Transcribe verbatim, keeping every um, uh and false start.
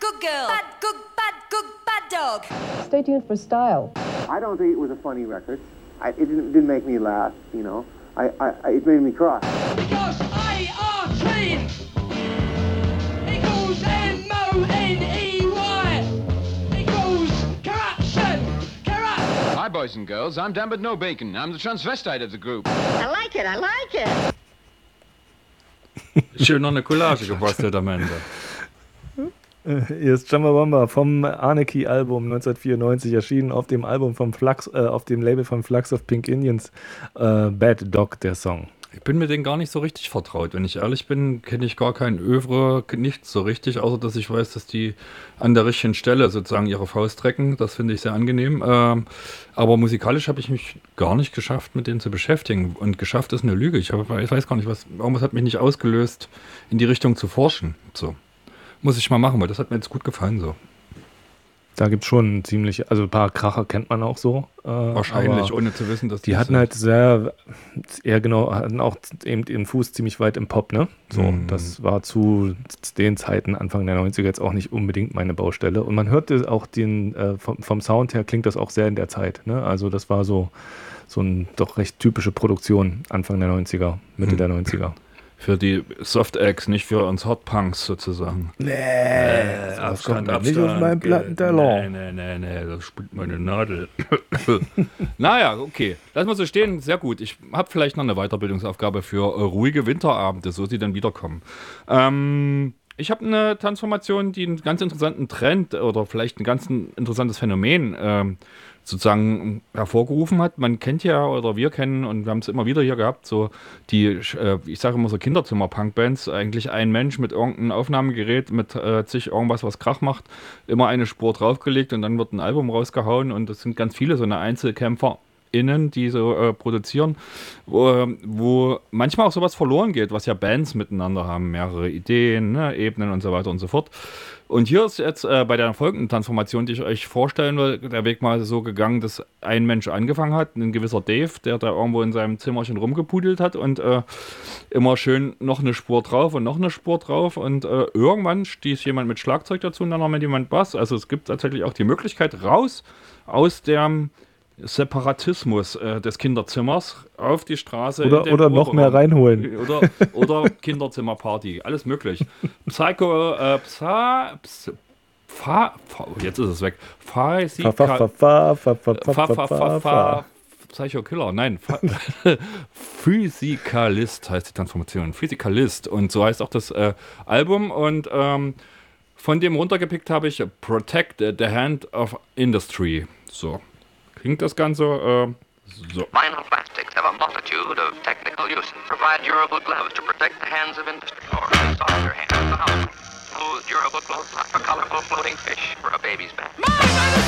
good girl. Bad, good, bad, good, bad dog. Stay tuned for style. I don't think it was a funny record. I, it didn't, didn't make me laugh, you know. I, I, it made me cry. Because A R T equals M O N E Y equals corruption. Corrupt. Hi, boys and girls. I'm Dan but no bacon. I'm the transvestite of the group. I like it, I like it. Schön noch eine Collage gebastelt am Ende. Hier ist Chumbawamba vom Anarchy-Album neunzehnhundertvierundneunzig erschienen auf dem Album vom Flux, äh, auf dem Label von Flux of Pink Indians. Äh, Bad Dog, der Song. Ich bin mit denen gar nicht so richtig vertraut. Wenn ich ehrlich bin, kenne ich gar kein Övre, nichts so richtig, außer dass ich weiß, dass die an der richtigen Stelle sozusagen ihre Faust trecken. Das finde ich sehr angenehm. Ähm, aber musikalisch habe ich mich gar nicht geschafft, mit denen zu beschäftigen. Und geschafft ist eine Lüge. Ich, hab, ich weiß gar nicht, was, irgendwas hat mich nicht ausgelöst, in die Richtung zu forschen. So. Muss ich mal machen, weil das hat mir jetzt gut gefallen so. Da gibt es schon ziemlich, also ein paar Kracher kennt man auch so. Äh, Wahrscheinlich, ohne zu wissen, dass die hatten sind. halt sehr, eher genau, hatten auch eben ihren Fuß ziemlich weit im Pop, ne? So, mhm. Das war zu den Zeiten, Anfang der neunziger, jetzt auch nicht unbedingt meine Baustelle. Und man hörte auch den, äh, vom, vom Sound her klingt das auch sehr in der Zeit, ne? Also das war so, so eine doch recht typische Produktion Anfang der neunziger, Mitte mhm. der neunziger. Für die Soft-Acts, nicht für uns Hot-Punks sozusagen. Nee, äh, das kommt nicht auf meinen Plattenteller. Nee, nee, nee, nee, das spielt meine Nadel. Naja, okay. Lass mal so stehen, sehr gut. Ich habe vielleicht noch eine Weiterbildungsaufgabe für äh, ruhige Winterabende, so sie dann wiederkommen. Ähm, ich habe eine Transformation, die einen ganz interessanten Trend oder vielleicht ein ganz interessantes Phänomen ähm, sozusagen hervorgerufen hat. Man kennt ja, oder wir kennen, und wir haben es immer wieder hier gehabt, so die, äh, ich sage immer so Kinderzimmer-Punk-Bands, eigentlich ein Mensch mit irgendeinem Aufnahmegerät, mit äh, zig irgendwas, was Krach macht, immer eine Spur draufgelegt und dann wird ein Album rausgehauen und das sind ganz viele so eine EinzelkämpferInnen, die so äh, produzieren, wo, wo manchmal auch sowas verloren geht, was ja Bands miteinander haben, mehrere Ideen, ne, Ebenen und so weiter und so fort. Und hier ist jetzt äh, bei der folgenden Transformation, die ich euch vorstellen will, der Weg mal so gegangen, dass ein Mensch angefangen hat, ein gewisser Dave, der da irgendwo in seinem Zimmerchen rumgepudelt hat und äh, immer schön noch eine Spur drauf und noch eine Spur drauf und äh, irgendwann stieß jemand mit Schlagzeug dazu und dann noch mit jemand Bass. Also es gibt tatsächlich auch die Möglichkeit, raus aus dem Separatismus äh, des Kinderzimmers auf die Straße. Oder, oder noch mehr reinholen. Oder, oder Kinderzimmerparty, alles möglich. Psycho, äh, Psa, Ps, Pfa, Pfa, jetzt ist es weg. Psycho-Killer, nein. Physikalist heißt die Transformation. Physikalist. Und so heißt auch das äh, Album. Und ähm, von dem runtergepickt habe ich Protect the Hand of Industry. So. Klingt das Ganze, äh, so. Vinyl plastics have a multitude of technical uses. Provide durable gloves to protect the hands of industry, or softer hands of the household. Smooth, durable clothesline for colorful floating fish for a baby's bath.